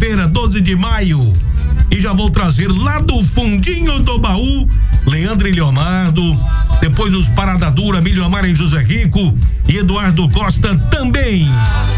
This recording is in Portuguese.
quarta-feira, 12 de maio. E já vou trazer lá do fundinho do baú, Leandro e Leonardo, depois os Parada Dura, Milionário em José Rico e Eduardo Costa também.